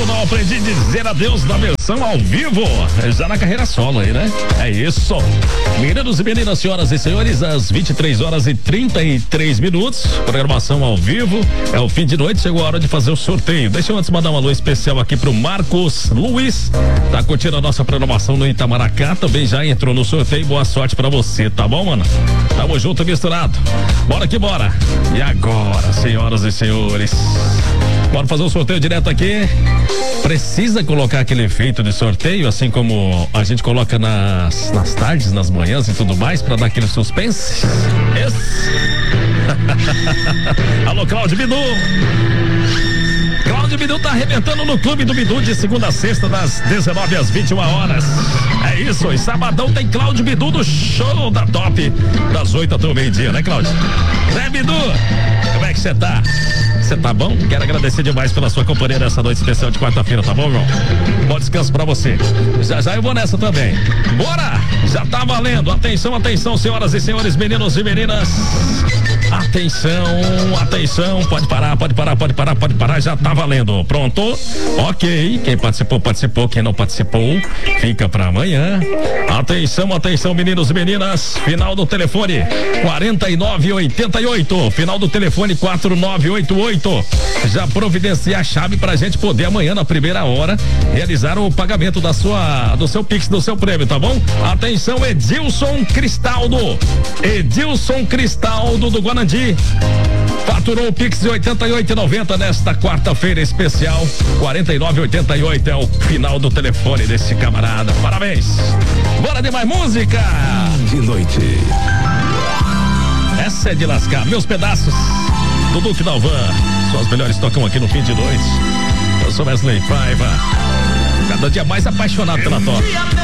não aprendi a dizer adeus na versão ao vivo, já na carreira solo aí, né? É isso. Meninos e meninas, senhoras e senhores, às 23h33, programação ao vivo, é o fim de noite, chegou a hora de fazer o sorteio. Deixa eu antes mandar um alô especial aqui pro Marcos Luiz, tá curtindo a nossa programação no Itamaracá, também já entrou no sorteio, boa sorte pra você, tá bom, mano? Tamo junto, misturado. Bora que bora. E agora, senhoras e senhores, bora fazer o sorteio direto aqui. Precisa colocar aquele efeito de sorteio, assim como a gente coloca nas tardes, nas manhãs e tudo mais, pra dar aquele suspense? Esse. Alô, Cláudio Bidu. Cláudio Bidu tá arrebentando no Clube do Bidu de segunda a sexta, das 19 às 21 horas. É isso, e sabadão tem Cláudio Bidu do Show da Top, das 8 até o meio-dia, né, Cláudio? Né, Bidu? Como é que você tá? Você tá bom? Quero agradecer demais pela sua companhia nessa noite especial de quarta-feira, tá bom, irmão? Bom descanso pra você. Já eu vou nessa também. Bora! Já tá valendo. Atenção, atenção, senhoras e senhores, meninos e meninas. Atenção, pode parar, já tá valendo. Pronto? Ok, quem participou, quem não participou, fica pra amanhã. Atenção, meninos e meninas, final do telefone 4988, final do telefone 4988. Já providencia a chave pra gente poder amanhã, na primeira hora, realizar o pagamento do seu Pix, do seu prêmio, tá bom? Atenção, Edilson Cristaldo do Guanandi, faturou o Pix de R$88,90 nesta quarta-feira especial. 49,88 é o final do telefone desse camarada. Parabéns. Bora de mais música. De noite. Essa é de lascar. Meus pedaços do Duque Dalvan. Só as melhores tocam aqui no fim de noite. Eu sou Wesley Paiva. Cada dia mais apaixonado pela toca.